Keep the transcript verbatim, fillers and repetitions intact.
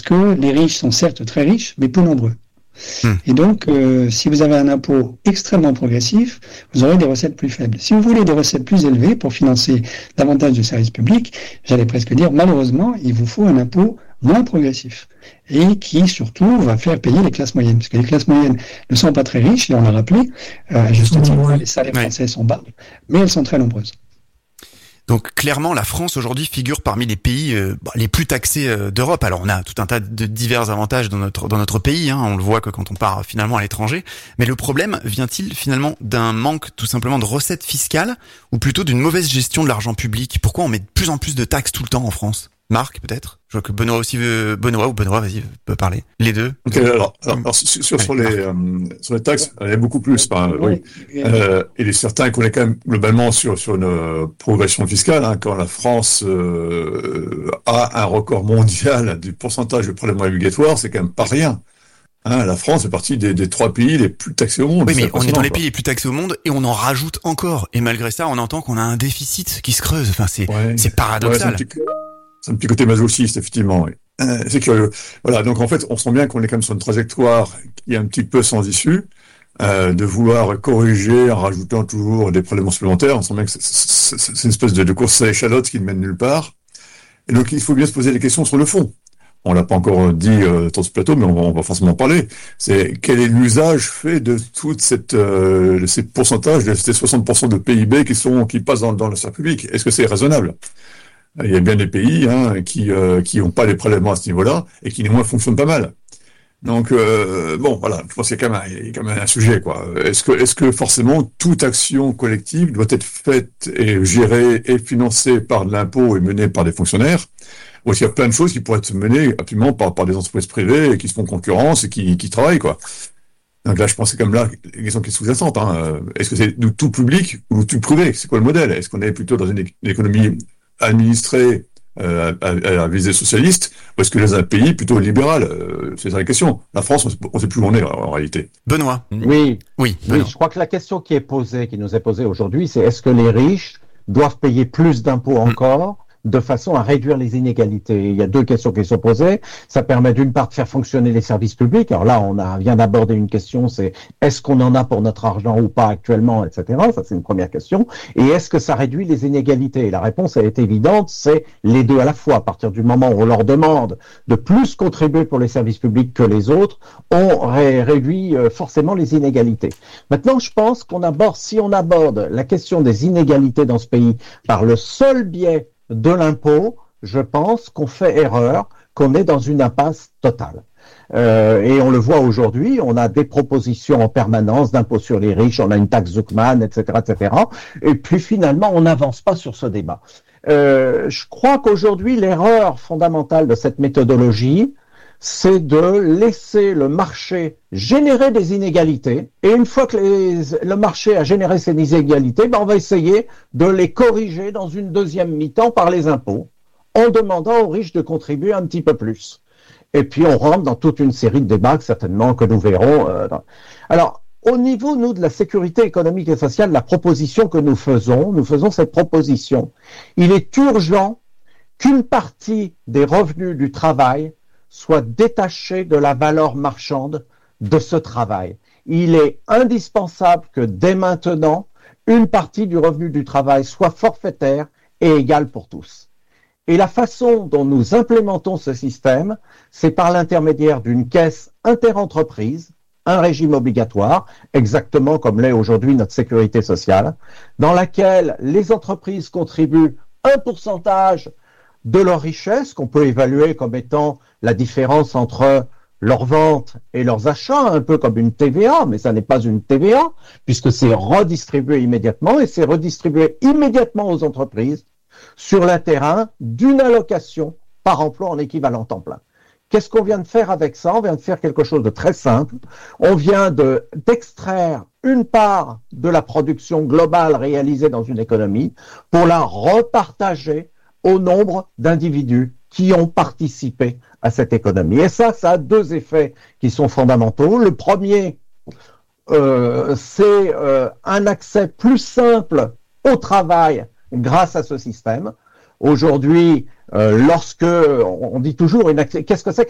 que les riches sont certes très riches, mais peu nombreux. Mmh. Et donc, euh, si vous avez un impôt extrêmement progressif, vous aurez des recettes plus faibles. Si vous voulez des recettes plus élevées pour financer davantage de services publics, j'allais presque dire, malheureusement, il vous faut un impôt moins progressif et qui, surtout, va faire payer les classes moyennes. Parce que les classes moyennes ne sont pas très riches, et on l'a rappelé, euh, à juste titre, les salaires ouais. français sont bas, mais elles sont très nombreuses. Donc clairement, la France aujourd'hui figure parmi les pays euh, les plus taxés euh, d'Europe. Alors on a tout un tas de divers avantages dans notre dans notre pays, hein, on le voit que quand on part finalement à l'étranger. Mais le problème vient-il finalement d'un manque tout simplement de recettes fiscales ou plutôt d'une mauvaise gestion de l'argent public ? Pourquoi on met de plus en plus de taxes tout le temps en France ? Marc, peut-être ? Je vois que Benoît aussi veut... Benoît ou Benoît, vas-y, peut parler. Les deux. Ok, alors, alors, alors sur, sur, sur, les, euh, sur les taxes, il y a beaucoup plus. Enfin, oui. Euh, il est certain qu'on est quand même globalement sur, sur une progression fiscale. Hein, quand la France euh, a un record mondial du pourcentage de prélèvements obligatoires, c'est quand même pas rien. Hein, la France fait partie des, des trois pays les plus taxés au monde. Oui, mais on est dans les pays les plus taxés au monde et on en rajoute encore. Et malgré ça, on entend qu'on a un déficit qui se creuse. Enfin, c'est, ouais. c'est paradoxal. Ouais, c'est C'est un petit côté masochiste, effectivement. Oui. Euh, c'est curieux. Voilà, donc en fait, on sent bien qu'on est quand même sur une trajectoire qui est un petit peu sans issue, euh, de vouloir corriger en rajoutant toujours des prélèvements supplémentaires. On sent bien que c'est, c'est, c'est une espèce de, de course à l'échalote qui ne mène nulle part. Et donc, il faut bien se poser des questions sur le fond. On l'a pas encore dit euh, dans ce plateau, mais on va, on va forcément parler. C'est quel est l'usage fait de toute cette euh, ces pourcentages, de ces soixante pour cent de P I B qui sont qui passent dans, dans le secteur public. Est-ce que c'est raisonnable ? Il y a bien des pays hein, qui euh, qui n'ont pas les prélèvements à ce niveau-là et qui néanmoins fonctionnent pas mal. Donc euh, bon, voilà, je pense qu'il y a quand même un, il y a quand même un sujet quoi. Est-ce que est-ce que forcément toute action collective doit être faite et gérée et financée par de l'impôt et menée par des fonctionnaires, ou est-ce qu'il y a plein de choses qui pourraient être menées absolument par par des entreprises privées et qui se font concurrence et qui qui travaillent quoi. Donc là, je pense que c'est comme là la question qui est sous-jacente. Hein. Est-ce que c'est tout public ou tout privé ? C'est quoi le modèle ? Est-ce qu'on est plutôt dans une, une économie administré euh, à, à, à visée socialiste, ou est-ce que dans un pays plutôt libéral euh, c'est ça la question. La France, on ne sait plus où on est en, en réalité. Benoît. Oui, oui, oui. Je crois que la question qui est posée, qui nous est posée aujourd'hui, c'est est-ce que les riches doivent payer plus d'impôts encore mmh. de façon à réduire les inégalités. Il y a deux questions qui sont posées. Ça permet d'une part de faire fonctionner les services publics. Alors là, on a, vient d'aborder une question, c'est est-ce qu'on en a pour notre argent ou pas actuellement, et cetera. Ça, c'est une première question. Et est-ce que ça réduit les inégalités ? Et la réponse, elle est évidente, c'est les deux à la fois. À partir du moment où on leur demande de plus contribuer pour les services publics que les autres, on ré- réduit euh, forcément les inégalités. Maintenant, je pense qu'on aborde, si on aborde la question des inégalités dans ce pays par le seul biais de l'impôt, je pense qu'on fait erreur, qu'on est dans une impasse totale. Euh, et on le voit aujourd'hui, on a des propositions en permanence d'impôt sur les riches, on a une taxe Zuckman, et cetera, et cetera. Et puis finalement, on n'avance pas sur ce débat. Euh, je crois qu'aujourd'hui, l'erreur fondamentale de cette méthodologie, c'est de laisser le marché générer des inégalités. Et une fois que les, le marché a généré ces inégalités, ben on va essayer de les corriger dans une deuxième mi-temps par les impôts, en demandant aux riches de contribuer un petit peu plus. Et puis on rentre dans toute une série de débats certainement que nous verrons. Euh, dans... Alors, au niveau, nous, de la sécurité économique et sociale, la proposition que nous faisons, nous faisons cette proposition. Il est urgent qu'une partie des revenus du travail soit détaché de la valeur marchande de ce travail. Il est indispensable que dès maintenant, une partie du revenu du travail soit forfaitaire et égale pour tous. Et la façon dont nous implémentons ce système, c'est par l'intermédiaire d'une caisse interentreprise, un régime obligatoire, exactement comme l'est aujourd'hui notre sécurité sociale, dans laquelle les entreprises contribuent un pourcentage de leur richesse, qu'on peut évaluer comme étant la différence entre leurs ventes et leurs achats, un peu comme une T V A, mais ça n'est pas une T V A, puisque c'est redistribué immédiatement, et c'est redistribué immédiatement aux entreprises sur le terrain d'une allocation par emploi en équivalent temps plein. Qu'est-ce qu'on vient de faire avec ça ? On vient de faire quelque chose de très simple. On vient de, d'extraire une part de la production globale réalisée dans une économie pour la repartager au nombre d'individus qui ont participé à cette économie. Et ça, ça a deux effets qui sont fondamentaux. Le premier, euh, c'est euh, un accès plus simple au travail grâce à ce système. Aujourd'hui, euh, lorsque, on dit toujours, une accès, qu'est-ce que c'est qu'un emploi ?